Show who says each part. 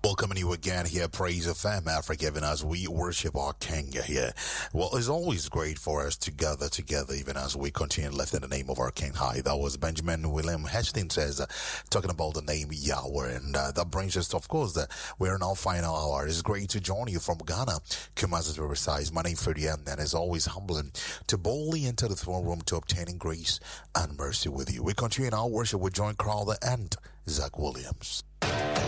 Speaker 1: Welcoming you again here, Praise FM Africa, even as we worship our King here. Well, it's always great for us to gather together, even as we continue lifting the name of our King high. That was Benjamin William Hastings says, talking about the name Yahweh. And that brings us to, of course, we're now final hour. It's great to join you from Ghana, Kumasi to be precise. My name is Freddie, and it's always humbling to boldly enter the throne room to obtaining grace and mercy with you. We continue in our worship with John Crowder and Zach Williams.